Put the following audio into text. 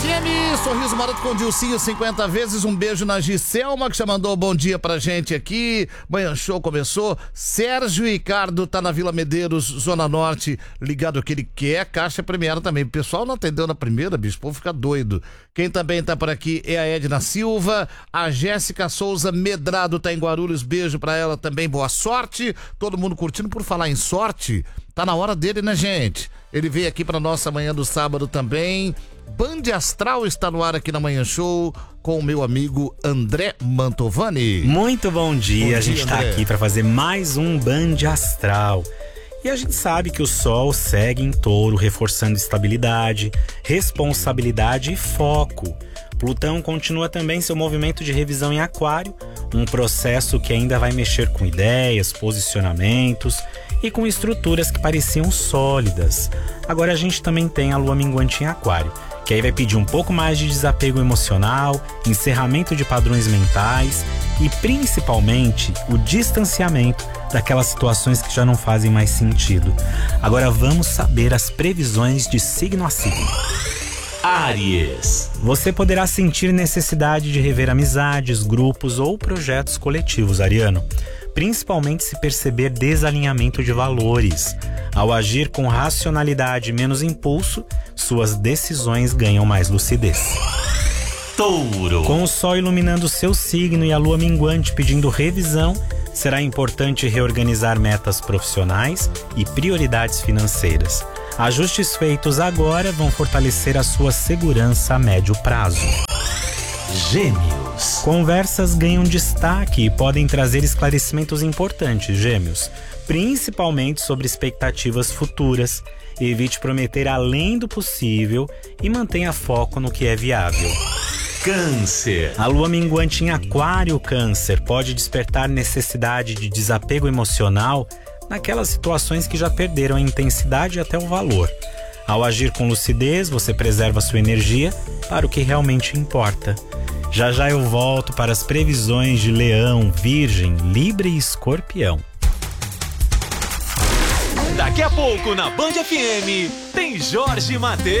FM, Sorriso Maroto com Dilcinho 50 vezes. Um beijo na Giselma, que já mandou bom dia pra gente aqui. Manhã Show começou. Sérgio Ricardo tá na Vila Medeiros, Zona Norte, ligado que ele quer caixa premiada também. O pessoal não atendeu na primeira, bicho, o povo fica doido. Quem também tá por aqui é a Edna Silva. A Jéssica Souza Medrado tá em Guarulhos, beijo pra ela também, boa sorte. Todo mundo curtindo. Por falar em sorte, tá na hora dele, né, gente? Ele veio aqui pra nossa manhã do sábado também. Band Astral está no ar aqui na Manhã Show com o meu amigo André Mantovani. Muito bom dia, a gente está André. aqui para fazer mais um Band Astral. E a gente sabe que o Sol segue em Touro, reforçando estabilidade, responsabilidade e foco. Plutão continua também seu movimento de revisão em Aquário, um processo que ainda vai mexer com ideias, posicionamentos e com estruturas que pareciam sólidas. Agora a gente também tem a Lua minguante em Aquário, que aí vai pedir um pouco mais de desapego emocional, encerramento de padrões mentais e principalmente o distanciamento daquelas situações que já não fazem mais sentido. Agora vamos saber as previsões de signo a signo. Áries. Você poderá sentir necessidade de rever amizades, grupos ou projetos coletivos, ariano, principalmente se perceber desalinhamento de valores. Ao agir com racionalidade e menos impulso, suas decisões ganham mais lucidez. Touro. Com o Sol iluminando seu signo e a Lua minguante pedindo revisão, será importante reorganizar metas profissionais e prioridades financeiras. Ajustes feitos agora vão fortalecer a sua segurança a médio prazo. Gêmeos. Conversas ganham destaque e podem trazer esclarecimentos importantes, Gêmeos, principalmente sobre expectativas futuras. Evite prometer além do possível e mantenha foco no que é viável. Câncer. A Lua minguante em Aquário, Câncer, pode despertar necessidade de desapego emocional naquelas situações que já perderam a intensidade e até o valor. Ao agir com lucidez, você preserva sua energia para o que realmente importa. Já já eu volto para as previsões de Leão, Virgem, Libra e Escorpião. Daqui a pouco na Band FM tem Jorge Mateus.